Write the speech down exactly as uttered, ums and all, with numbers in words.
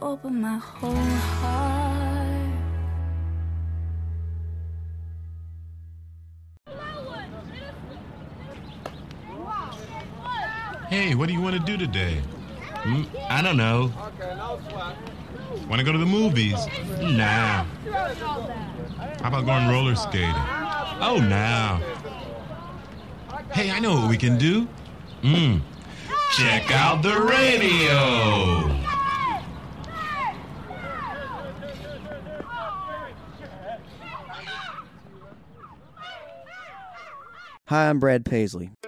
Open my whole heart. Hey, what do you want to do today? Hmm? I don't know. Want to go to the movies? Nah. How about going roller skating? Oh, nah. Hey, I know what we can do. Mm. Check out the radio. Hi, I'm Brad Paisley.